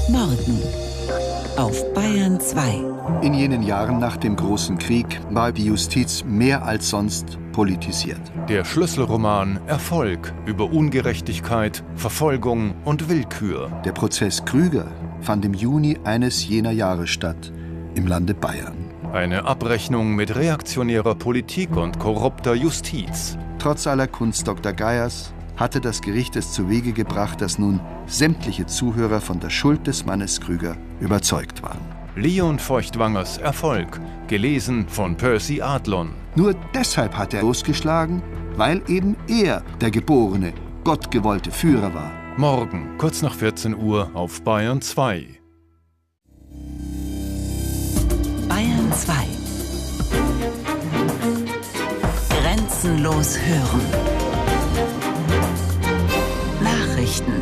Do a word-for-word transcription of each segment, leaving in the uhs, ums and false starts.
Morden auf Bayern zwei. In jenen Jahren nach dem Großen Krieg war die Justiz mehr als sonst politisiert. Der Schlüsselroman Erfolg über Ungerechtigkeit, Verfolgung und Willkür. Der Prozess Krüger fand im Juni eines jener Jahre statt, im Lande Bayern. Eine Abrechnung mit reaktionärer Politik und korrupter Justiz. Trotz aller Kunst Doktor Geiers hatte das Gericht es zu Wege gebracht, dass nun sämtliche Zuhörer von der Schuld des Mannes Krüger überzeugt waren. Leon Feuchtwangers Erfolg, gelesen von Percy Adlon. Nur deshalb hat er losgeschlagen, weil eben er der geborene, gottgewollte Führer war. Morgen, kurz nach vierzehn Uhr auf Bayern zwei. Bayern zwei. Grenzenlos hören. Nachrichten.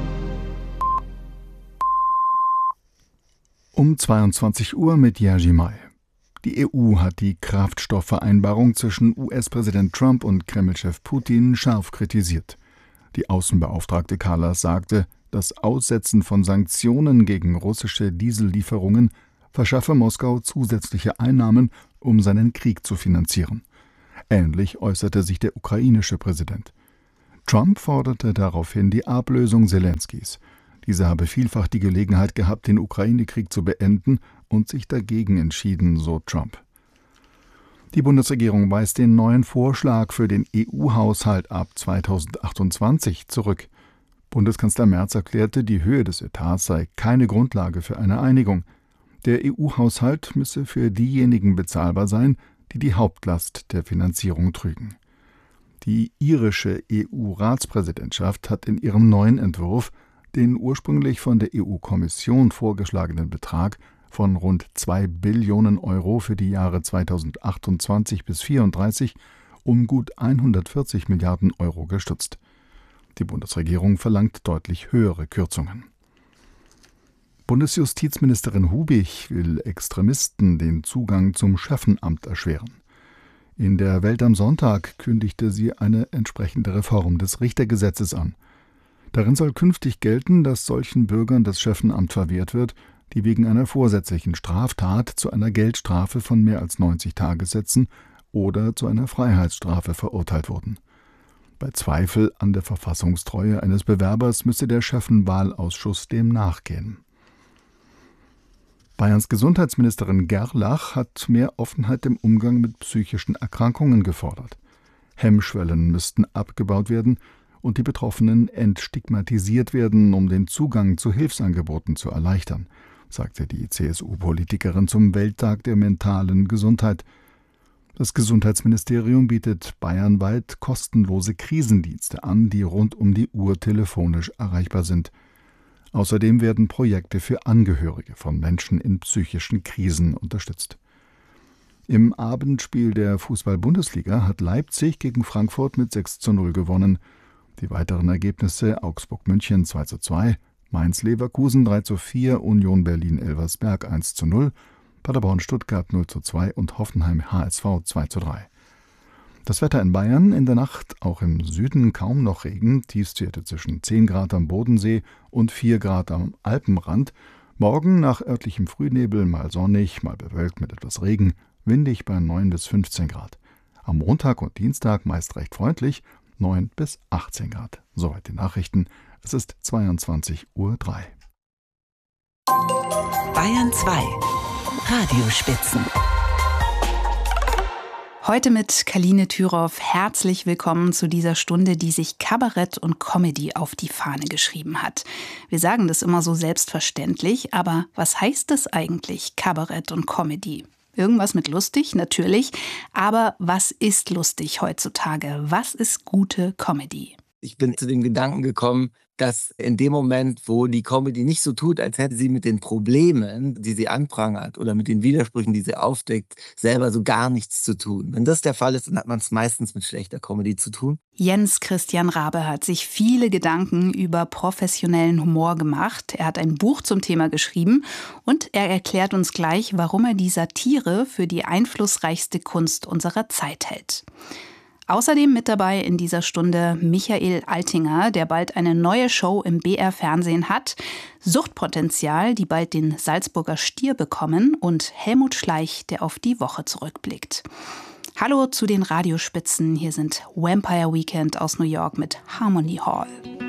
Um zweiundzwanzig Uhr mit Jerzy May. Die E U hat die Kraftstoffvereinbarung zwischen U S-Präsident Trump und Kreml-Chef Putin scharf kritisiert. Die Außenbeauftragte Kallas sagte, das Aussetzen von Sanktionen gegen russische Diesellieferungen verschaffe Moskau zusätzliche Einnahmen, um seinen Krieg zu finanzieren. Ähnlich äußerte sich der ukrainische Präsident. Trump forderte daraufhin die Ablösung Selenskys. Dieser habe vielfach die Gelegenheit gehabt, den Ukraine-Krieg zu beenden und sich dagegen entschieden, so Trump. Die Bundesregierung weist den neuen Vorschlag für den E U-Haushalt ab zweitausendachtundzwanzig zurück. Bundeskanzler Merz erklärte, die Höhe des Etats sei keine Grundlage für eine Einigung. Der E U-Haushalt müsse für diejenigen bezahlbar sein, die die Hauptlast der Finanzierung trügen. Die irische E U-Ratspräsidentschaft hat in ihrem neuen Entwurf den ursprünglich von der E U-Kommission vorgeschlagenen Betrag von rund zwei Billionen Euro für die Jahre zweitausendachtundzwanzig bis zweitausendvierunddreißig um gut hundertvierzig Milliarden Euro gestützt. Die Bundesregierung verlangt deutlich höhere Kürzungen. Bundesjustizministerin Hubig will Extremisten den Zugang zum Schöffenamt erschweren. In der Welt am Sonntag kündigte sie eine entsprechende Reform des Richtergesetzes an. Darin soll künftig gelten, dass solchen Bürgern das Schöffenamt verwehrt wird, die wegen einer vorsätzlichen Straftat zu einer Geldstrafe von mehr als neunzig Tagessätzen oder zu einer Freiheitsstrafe verurteilt wurden. Bei Zweifel an der Verfassungstreue eines Bewerbers müsse der Schöffenwahlausschuss dem nachgehen. Bayerns Gesundheitsministerin Gerlach hat mehr Offenheit im Umgang mit psychischen Erkrankungen gefordert. Hemmschwellen müssten abgebaut werden und die Betroffenen entstigmatisiert werden, um den Zugang zu Hilfsangeboten zu erleichtern, sagte die C S U-Politikerin zum Welttag der mentalen Gesundheit. Das Gesundheitsministerium bietet bayernweit kostenlose Krisendienste an, die rund um die Uhr telefonisch erreichbar sind. Außerdem werden Projekte für Angehörige von Menschen in psychischen Krisen unterstützt. Im Abendspiel der Fußball-Bundesliga hat Leipzig gegen Frankfurt mit sechs zu null gewonnen. Die weiteren Ergebnisse: Augsburg-München zwei zu zwei, Mainz-Leverkusen drei zu vier, Union Berlin-Elversberg eins zu null, Paderborn-Stuttgart null zu zwei und Hoffenheim-H S V zwei zu drei. Das Wetter in Bayern: in der Nacht auch im Süden kaum noch Regen, Tiefstwerte zwischen zehn Grad am Bodensee und vier Grad am Alpenrand. Morgen nach örtlichem Frühnebel mal sonnig, mal bewölkt mit etwas Regen, windig bei neun bis fünfzehn Grad. Am Montag und Dienstag meist recht freundlich, neun bis achtzehn Grad. Soweit die Nachrichten. Es ist zweiundzwanzig Uhr drei. Bayern zwei. Radiospitzen. Heute mit Kaline Thüroff. Herzlich willkommen zu dieser Stunde, die sich Kabarett und Comedy auf die Fahne geschrieben hat. Wir sagen das immer so selbstverständlich, aber was heißt das eigentlich, Kabarett und Comedy? Irgendwas mit lustig, natürlich. Aber was ist lustig heutzutage? Was ist gute Comedy? Ich bin zu dem Gedanken gekommen, dass in dem Moment, wo die Comedy nicht so tut, als hätte sie mit den Problemen, die sie anprangert oder mit den Widersprüchen, die sie aufdeckt, selber so gar nichts zu tun. Wenn das der Fall ist, dann hat man es meistens mit schlechter Comedy zu tun. Jens Christian Rabe hat sich viele Gedanken über professionellen Humor gemacht. Er hat ein Buch zum Thema geschrieben und er erklärt uns gleich, warum er die Satire für die einflussreichste Kunst unserer Zeit hält. Außerdem mit dabei in dieser Stunde Michael Altinger, der bald eine neue Show im B R-Fernsehen hat. Suchtpotenzial, die bald den Salzburger Stier bekommen. Und Helmut Schleich, der auf die Woche zurückblickt. Hallo zu den Radiospitzen. Hier sind Vampire Weekend aus New York mit Harmony Hall.